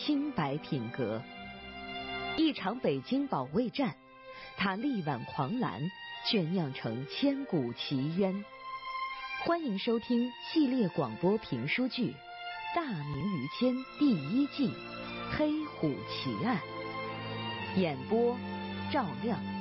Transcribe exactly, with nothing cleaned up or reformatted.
清白品格。一场北京保卫战，他力挽狂澜，却酿成千古奇冤。欢迎收听系列广播评书剧《大明于谦》第一季《黑虎奇案》，演播赵亮。